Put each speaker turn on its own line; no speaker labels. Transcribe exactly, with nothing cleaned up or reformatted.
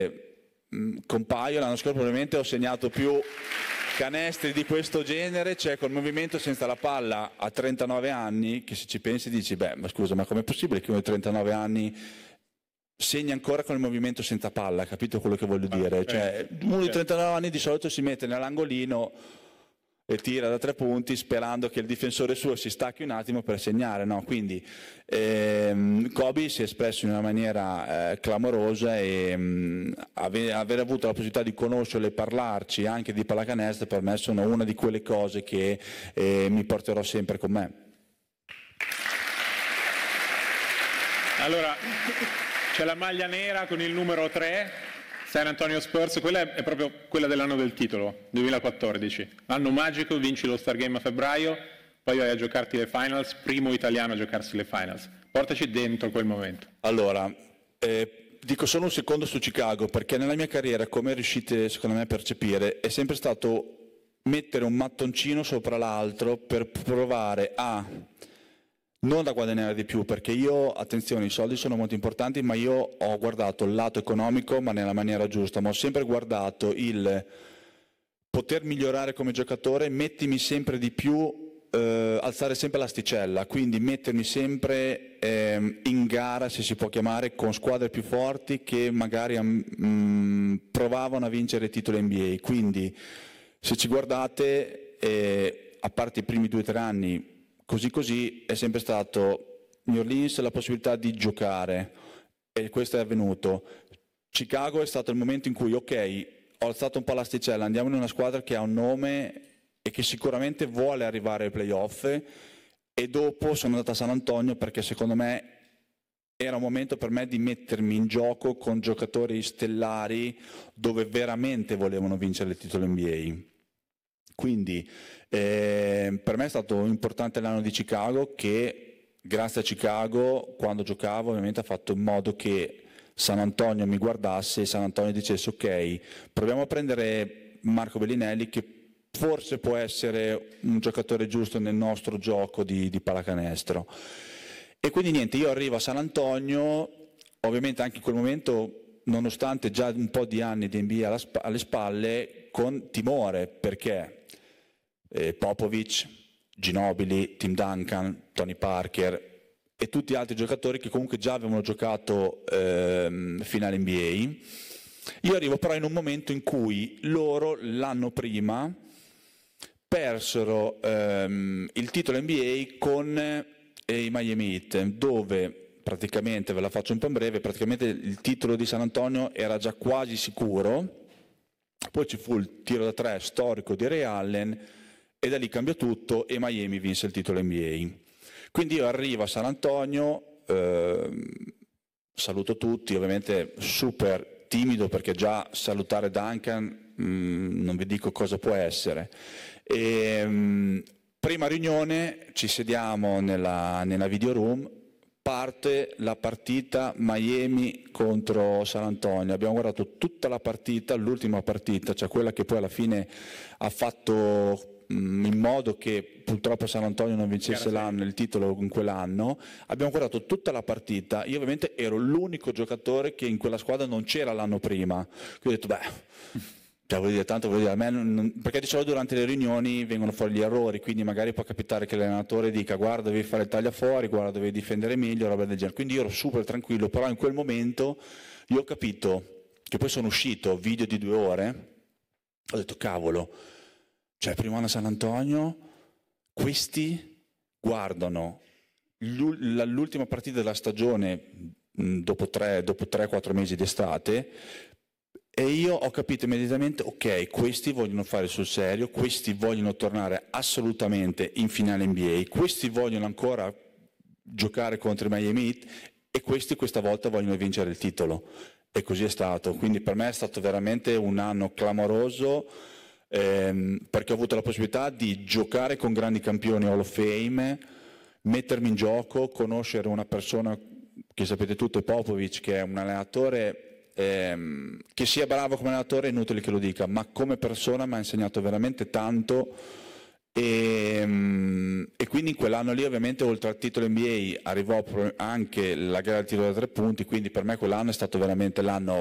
compaio. L'anno scorso probabilmente ho segnato più canestri di questo genere, cioè col movimento senza la palla a trentanove anni, che se ci pensi dici, beh, ma scusa, ma com'è possibile che uno di trentanove anni segni ancora con il movimento senza palla, capito quello che voglio dire? Cioè, uno di trentanove anni di solito si mette nell'angolino e tira da tre punti sperando che il difensore suo si stacchi un attimo per segnare, no? Quindi ehm, Kobe si è espresso in una maniera eh, clamorosa e mh, ave aver avuto la possibilità di conoscerlo e parlarci anche di pallacanestro per me sono una di quelle cose che eh, mi porterò sempre con me.
Allora, c'è la maglia nera con il numero tre, San Antonio Spurs, quella è proprio quella dell'anno del titolo, duemilaquattordici. Anno magico, vinci lo Star Game a febbraio, poi vai a giocarti le finals, primo italiano a giocarsi le finals. Portaci dentro quel momento.
Allora, eh, dico solo un secondo su Chicago, perché nella mia carriera, come riuscite secondo me a percepire, è sempre stato mettere un mattoncino sopra l'altro per provare a... non da guadagnare di più, perché io, attenzione, i soldi sono molto importanti, ma io ho guardato il lato economico, ma nella maniera giusta, ma ho sempre guardato il poter migliorare come giocatore, mettermi sempre di più, eh, alzare sempre l'asticella, quindi mettermi sempre eh, in gara, se si può chiamare, con squadre più forti che magari um, provavano a vincere titoli N B A. Quindi, se ci guardate, eh, a parte i primi due o tre anni, così così è sempre stato New Orleans la possibilità di giocare e questo è avvenuto. Chicago è stato il momento in cui ok, ho alzato un po' l'asticella, andiamo in una squadra che ha un nome e che sicuramente vuole arrivare ai playoff e dopo sono andato a San Antonio perché secondo me era un momento per me di mettermi in gioco con giocatori stellari dove veramente volevano vincere il titolo N B A. Quindi eh, per me è stato importante l'anno di Chicago che grazie a Chicago quando giocavo ovviamente ha fatto in modo che San Antonio mi guardasse e San Antonio dicesse ok, proviamo a prendere Marco Bellinelli che forse può essere un giocatore giusto nel nostro gioco di, di pallacanestro. E quindi niente, io arrivo a San Antonio, ovviamente anche in quel momento nonostante già un po' di anni di N B A alle spalle, con timore perché Eh, Popovic, Ginobili, Tim Duncan, Tony Parker e tutti altri giocatori che comunque già avevano giocato ehm, finale N B A. Io arrivo però in un momento in cui loro l'anno prima persero ehm, il titolo N B A con eh, i Miami Heat, dove praticamente, ve la faccio un po' in breve, praticamente il titolo di San Antonio era già quasi sicuro, poi ci fu il tiro da tre storico di Ray Allen e da lì cambiò tutto e Miami vinse il titolo N B A. Quindi io arrivo a San Antonio, eh, saluto tutti, ovviamente super timido perché già salutare Duncan mh, non vi dico cosa può essere. E, mh, prima riunione ci sediamo nella, nella video room, parte la partita Miami contro San Antonio, abbiamo guardato tutta la partita, l'ultima partita, cioè quella che poi alla fine ha fatto in modo che purtroppo San Antonio non vincesse l'anno, il titolo in quell'anno. Abbiamo guardato tutta la partita, io ovviamente ero l'unico giocatore che in quella squadra non c'era l'anno prima, quindi ho detto beh, cioè, voglio dire, tanto voglio dire, a me non, perché di solito durante le riunioni vengono fuori gli errori, quindi magari può capitare che l'allenatore dica guarda devi fare il taglia fuori, guarda devi difendere meglio, roba del genere, quindi io ero super tranquillo, però in quel momento io ho capito che poi sono uscito, video di due ore, ho detto cavolo, cioè primo anno a San Antonio, questi guardano l'ultima partita della stagione dopo tre, dopo tre quattro mesi d'estate e io ho capito immediatamente, ok, questi vogliono fare sul serio, questi vogliono tornare assolutamente in finale N B A, questi vogliono ancora giocare contro i Miami Heat e questi questa volta vogliono vincere il titolo. E così è stato, quindi per me è stato veramente un anno clamoroso, ehm, perché ho avuto la possibilità di giocare con grandi campioni Hall of Fame, mettermi in gioco, conoscere una persona che sapete tutti, Popovic, che è un allenatore ehm, che sia bravo come allenatore è inutile che lo dica, ma come persona mi ha insegnato veramente tanto. E, e quindi in quell'anno lì ovviamente oltre al titolo N B A arrivò anche la gara del tiro da tre punti, quindi per me quell'anno è stato veramente l'anno